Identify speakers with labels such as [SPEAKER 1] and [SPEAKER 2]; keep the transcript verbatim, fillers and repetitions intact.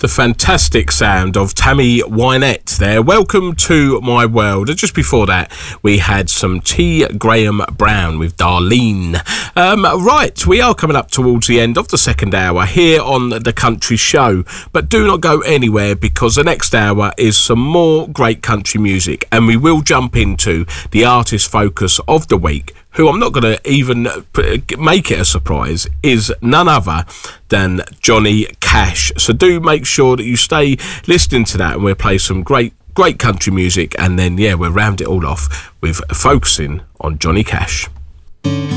[SPEAKER 1] The fantastic sound of Tammy Wynette there. Welcome to my world. And just before that, we had some T. Graham Brown with Darlene. Um, right, we are coming up towards the end of the second hour here on The Country Show. But do not go anywhere, because the next hour is some more great country music. And we will jump into the artist focus of the week, who I'm not going to even make it a surprise, is none other than Johnny Cash. So do make sure that you stay listening to that, and we'll play some great, great country music, and then, yeah, we'll round it all off with focusing on Johnny Cash.